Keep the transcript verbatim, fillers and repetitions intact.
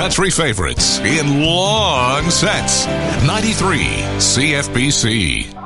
country favorites in long sets. ninety-three C F B C.